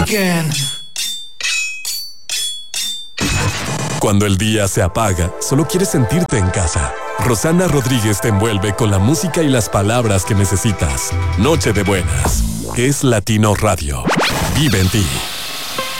again. Cuando el día se apaga, solo quieres sentirte en casa. Rosana Rodríguez te envuelve con la música y las palabras que necesitas. Noche de buenas. Es Latino Radio. Vive en ti.